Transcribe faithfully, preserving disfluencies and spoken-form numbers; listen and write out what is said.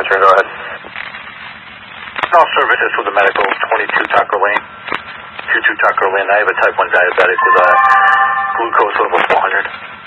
Western, go ahead. All services with the medical, twenty-two Tucker Lane. two two Tucker Lane. I have a type one diabetic with a glucose level four hundred.